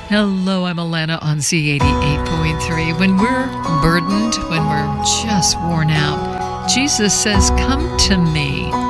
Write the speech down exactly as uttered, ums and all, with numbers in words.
Hello, I'm Alana on Z eighty-eight point three. When we're burdened, when we're just worn out, Jesus says, "Come to me,